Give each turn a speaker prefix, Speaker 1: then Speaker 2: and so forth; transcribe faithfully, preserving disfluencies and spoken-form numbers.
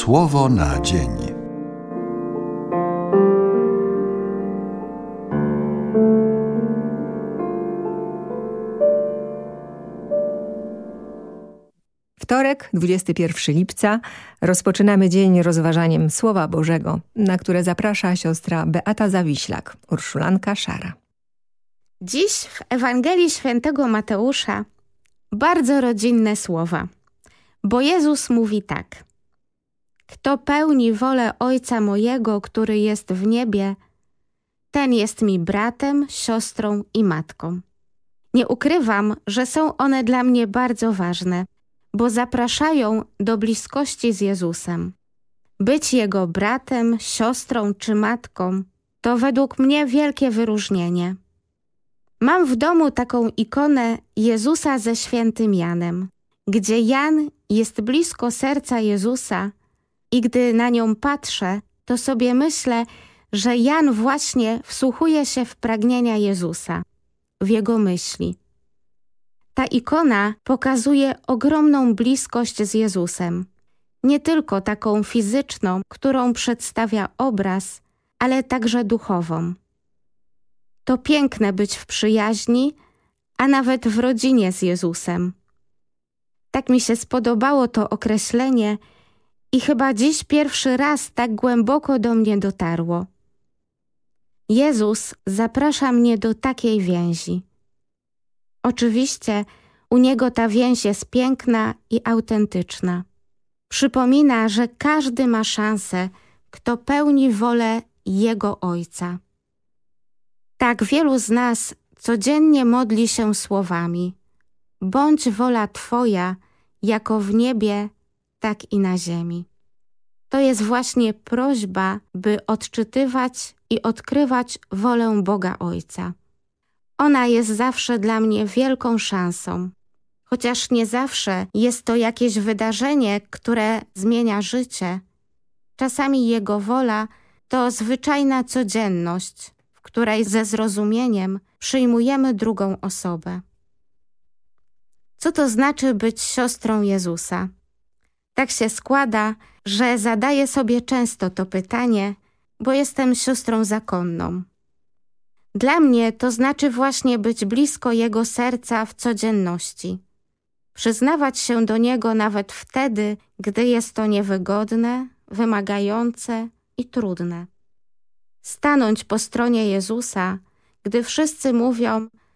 Speaker 1: Słowo na dzień.
Speaker 2: Wtorek, dwudziestego pierwszego lipca, rozpoczynamy dzień rozważaniem Słowa Bożego, na które zaprasza siostra Beata Zawiślak, urszulanka szara.
Speaker 3: Dziś w Ewangelii Świętego Mateusza bardzo rodzinne słowa, bo Jezus mówi tak: Kto pełni wolę Ojca mojego, który jest w niebie, ten jest mi bratem, siostrą i matką. Nie ukrywam, że są one dla mnie bardzo ważne, bo zapraszają do bliskości z Jezusem. Być Jego bratem, siostrą czy matką to według mnie wielkie wyróżnienie. Mam w domu taką ikonę Jezusa ze świętym Janem, gdzie Jan jest blisko serca Jezusa i gdy na nią patrzę, to sobie myślę, że Jan właśnie wsłuchuje się w pragnienia Jezusa, w Jego myśli. Ta ikona pokazuje ogromną bliskość z Jezusem. Nie tylko taką fizyczną, którą przedstawia obraz, ale także duchową. To piękne być w przyjaźni, a nawet w rodzinie z Jezusem. Tak mi się spodobało to określenie i chyba dziś pierwszy raz tak głęboko do mnie dotarło. Jezus zaprasza mnie do takiej więzi. Oczywiście u Niego ta więź jest piękna i autentyczna. Przypomina, że każdy ma szansę, kto pełni wolę Jego Ojca. Tak wielu z nas codziennie modli się słowami: bądź wola Twoja, jako w niebie, tak i na ziemi. To jest właśnie prośba, by odczytywać i odkrywać wolę Boga Ojca. Ona jest zawsze dla mnie wielką szansą. Chociaż nie zawsze jest to jakieś wydarzenie, które zmienia życie, czasami Jego wola to zwyczajna codzienność, w której ze zrozumieniem przyjmujemy drugą osobę. Co to znaczy być siostrą Jezusa? Tak się składa, że zadaję sobie często to pytanie, bo jestem siostrą zakonną. Dla mnie to znaczy właśnie być blisko Jego serca w codzienności. Przyznawać się do Niego nawet wtedy, gdy jest to niewygodne, wymagające i trudne. Stanąć po stronie Jezusa, gdy wszyscy mówią,